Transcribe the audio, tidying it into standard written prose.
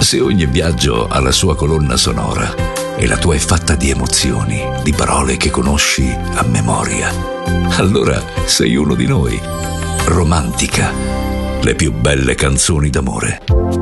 Se ogni viaggio ha la sua colonna sonora e la tua è fatta di emozioni, di parole che conosci a memoria, allora sei uno di noi. Romantica, le più belle canzoni d'amore.